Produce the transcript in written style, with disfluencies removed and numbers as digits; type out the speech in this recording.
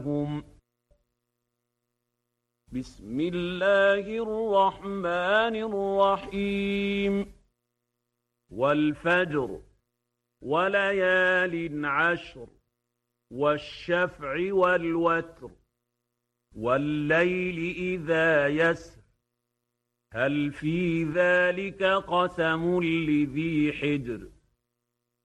بسم الله الرحمن الرحيم والفجر وليال عشر والشفع والوتر والليل إذا يسر هل في ذلك قسم لذي حجر